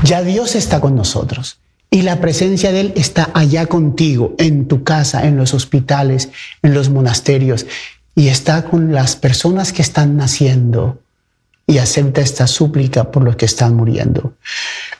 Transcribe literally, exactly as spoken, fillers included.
Ya Dios está con nosotros y la presencia de Él está allá contigo, en tu casa, en los hospitales, en los monasterios, y está con las personas que están naciendo, y acepta esta súplica por los que están muriendo.